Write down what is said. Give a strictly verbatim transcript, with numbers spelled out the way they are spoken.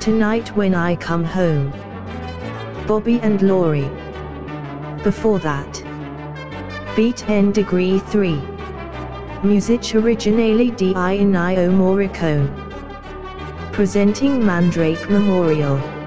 Tonight When I Come Home, Bobby and Laurie. Before that, Beat N Degree three, Music originale di Ennio Morricone. Presenting Mandrake Memorial.